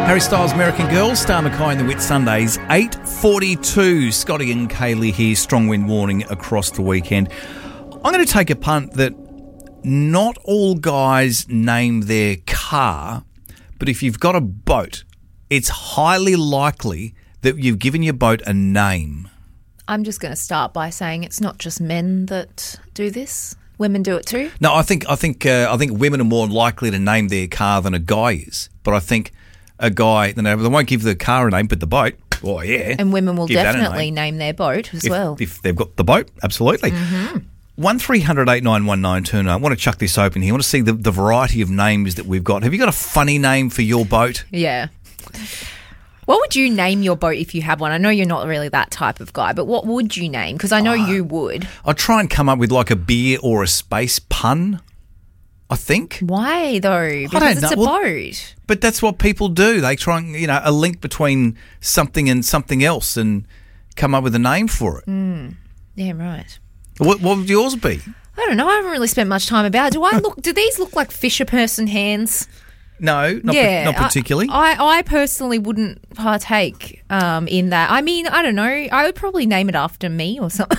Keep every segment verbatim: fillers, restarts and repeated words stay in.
Harry Styles, American Girl, Star Mackay and the Whitsundays, eight forty-two. Scotty and Kaylee here, strong wind warning across the weekend. I'm going to take a punt that not all guys name their car, but if you've got a boat, it's highly likely that you've given your boat a name. I'm just going to start by saying it's not just men that do this. Women do it too. No, I think I think uh, I think women are more likely to name their car than a guy is. But I think a guy, you know, they won't give the car a name, but the boat, oh yeah. And women will give definitely name. name their boat as if, well. If they've got the boat, absolutely. Mm-hmm. one three hundred eight nine one nine two nine. I want to chuck this open here. I want to see the, the variety of names that we've got. Have you got a funny name for your boat? Yeah. What would you name your boat if you had one? I know you're not really that type of guy, but what would you name? Because I know uh, you would. I'd try and come up with like a beer or a space pun, I think. Why, though? Because it's know. a well, boat. But that's what people do. They try and, you know, a link between something and something else and come up with a name for it. Mm. Yeah, right. What, what would yours be? I don't know. I haven't really spent much time about it. Do I look? Do these look like fisher person hands? No, not, yeah, pa- not particularly. I, I, I personally wouldn't partake um, in that. I mean, I don't know. I would probably name it after me or something.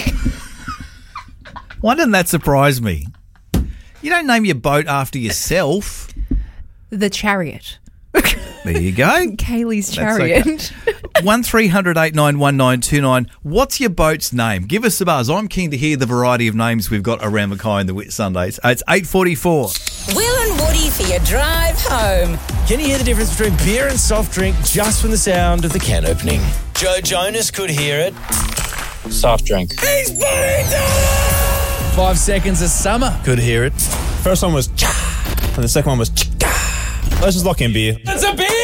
Why didn't that surprise me? You don't name your boat after yourself. The Chariot. There you go. Kaylee's Chariot. Okay. one three hundred eight nine one nine two nine. What's your boat's name? Give us a buzz. I'm keen to hear the variety of names we've got around Mackay and the Whitsundays. It's eight forty-four. Will and Woody for your drive home. Can you hear the difference between beer and soft drink just from the sound of the can opening? Joe Jonas could hear it. Soft drink. He's put it down! Five Seconds of Summer could hear it. First one was cha, and the second one was chika. Let's just lock in beer. It's a beer!